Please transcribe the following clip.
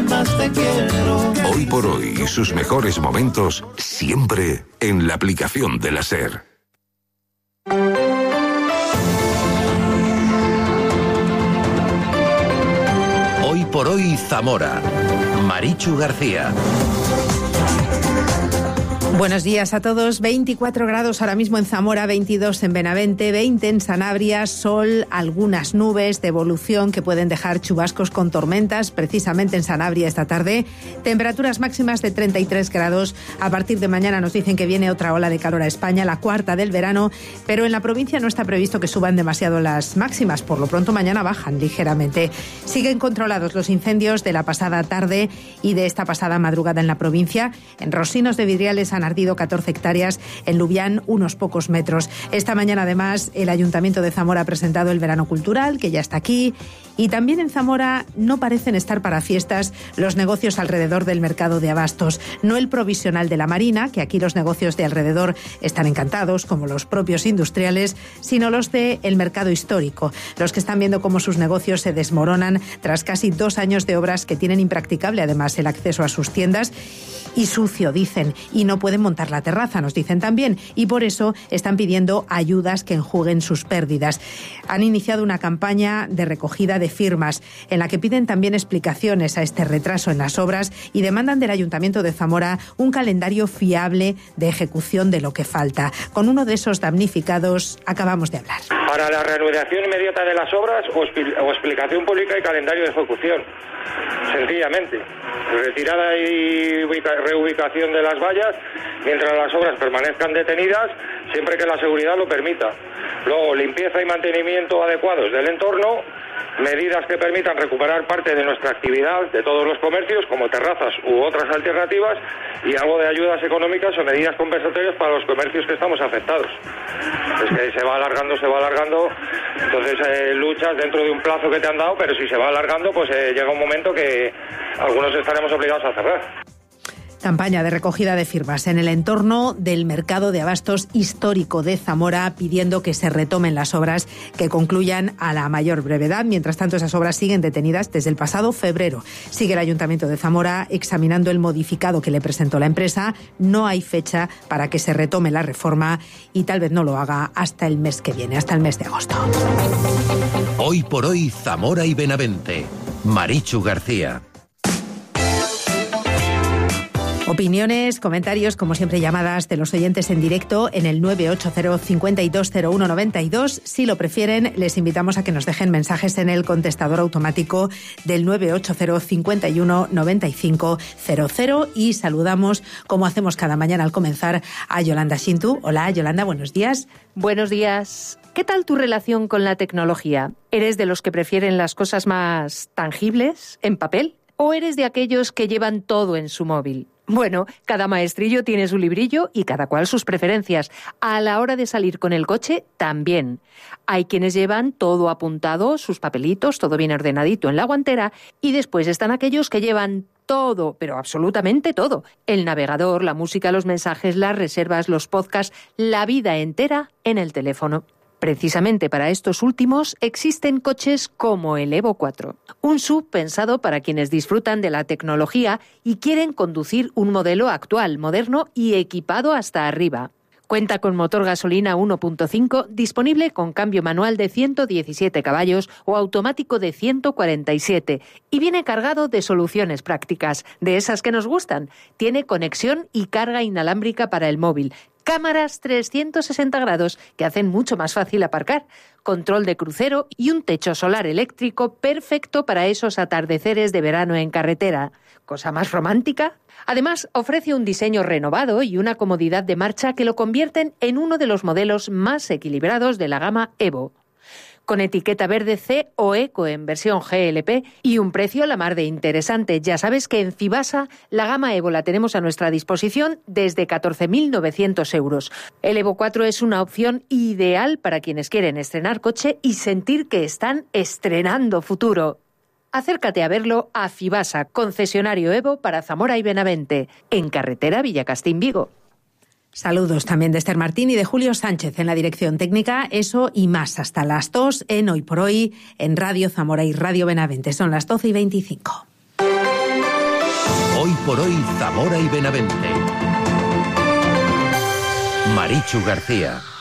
más te quiero. Hoy por hoy, sus mejores momentos siempre en la aplicación de la SER. Hoy por hoy, Zamora. Marichu García. Buenos días a todos. 24 grados ahora mismo en Zamora, 22 en Benavente, 20 en Sanabria, sol, algunas nubes de evolución que pueden dejar chubascos con tormentas, precisamente en Sanabria esta tarde. Temperaturas máximas de 33 grados. A partir de mañana nos dicen que viene otra ola de calor a España, la cuarta del verano, pero en la provincia no está previsto que suban demasiado las máximas. Por lo pronto mañana bajan ligeramente. Siguen controlados los incendios de la pasada tarde y de esta pasada madrugada en la provincia. En Rosinos de Vidriales han ardido 14 hectáreas, en Lubián unos pocos metros. Esta mañana, además, el Ayuntamiento de Zamora ha presentado el verano cultural, que ya está aquí, y también en Zamora no parecen estar para fiestas los negocios alrededor del mercado de abastos. No el provisional de la Marina, que aquí los negocios de alrededor están encantados, como los propios industriales, sino los del mercado histórico, los que están viendo cómo sus negocios se desmoronan tras casi 2 años de obras que tienen impracticable, además, el acceso a sus tiendas. Y sucio, dicen, y no pueden montar la terraza, nos dicen también, y por eso están pidiendo ayudas que enjuguen sus pérdidas. Han iniciado una campaña de recogida de firmas en la que piden también explicaciones a este retraso en las obras y demandan del Ayuntamiento de Zamora un calendario fiable de ejecución de lo que falta. Con uno de esos damnificados acabamos de hablar. Para la reanudación inmediata de las obras o explicación pública y calendario de ejecución. Sencillamente, retirada y reubicación de las vallas mientras las obras permanezcan detenidas, siempre que la seguridad lo permita. Luego, limpieza y mantenimiento adecuados del entorno, medidas que permitan recuperar parte de nuestra actividad de todos los comercios, como terrazas u otras alternativas, y algo de ayudas económicas o medidas compensatorias para los comercios que estamos afectados. Es que se va alargando, entonces luchas dentro de un plazo que te han dado, pero si se va alargando, pues llega un momento que algunos estaremos obligados a cerrar. Campaña de recogida de firmas en el entorno del mercado de abastos histórico de Zamora, pidiendo que se retomen las obras, que concluyan a la mayor brevedad. Mientras tanto, esas obras siguen detenidas desde el pasado febrero. Sigue el Ayuntamiento de Zamora examinando el modificado que le presentó la empresa. No hay fecha para que se retome la reforma y tal vez no lo haga hasta el mes que viene, hasta el mes de agosto. Hoy por hoy, Zamora y Benavente. Marichu García. Opiniones, comentarios, como siempre, llamadas de los oyentes en directo en el 980-520192. Si lo prefieren, les invitamos a que nos dejen mensajes en el contestador automático del 980-519500. Y saludamos, como hacemos cada mañana al comenzar, a Yolanda Shintu. Hola, Yolanda, buenos días. Buenos días. ¿Qué tal tu relación con la tecnología? ¿Eres de los que prefieren las cosas más tangibles, en papel? ¿O eres de aquellos que llevan todo en su móvil? Bueno, cada maestrillo tiene su librillo y cada cual sus preferencias. A la hora de salir con el coche, también. Hay quienes llevan todo apuntado, sus papelitos, todo bien ordenadito en la guantera, y después están aquellos que llevan todo, pero absolutamente todo. El navegador, la música, los mensajes, las reservas, los podcasts, la vida entera en el teléfono. Precisamente para estos últimos existen coches como el Evo 4, un SUV pensado para quienes disfrutan de la tecnología y quieren conducir un modelo actual, moderno y equipado hasta arriba. Cuenta con motor gasolina 1.5 disponible con cambio manual de 117 caballos o automático de 147 y viene cargado de soluciones prácticas, de esas que nos gustan. Tiene conexión y carga inalámbrica para el móvil, cámaras 360 grados que hacen mucho más fácil aparcar, control de crucero y un techo solar eléctrico perfecto para esos atardeceres de verano en carretera. ¿Cosa más romántica? Además, ofrece un diseño renovado y una comodidad de marcha que lo convierten en uno de los modelos más equilibrados de la gama Evo. Con etiqueta verde C o Eco en versión GLP y un precio a la mar de interesante. Ya sabes que en Fibasa la gama Evo la tenemos a nuestra disposición desde 14.900 euros. El Evo 4 es una opción ideal para quienes quieren estrenar coche y sentir que están estrenando futuro. Acércate a verlo a Fibasa, concesionario Evo para Zamora y Benavente, en carretera Villacastín-Vigo. Saludos también de Esther Martín y de Julio Sánchez en la dirección técnica. Eso y más hasta las 2 en Hoy por Hoy, en Radio Zamora y Radio Benavente. Son las 12:25. por hoy Zamora y Benavente. Marichu García.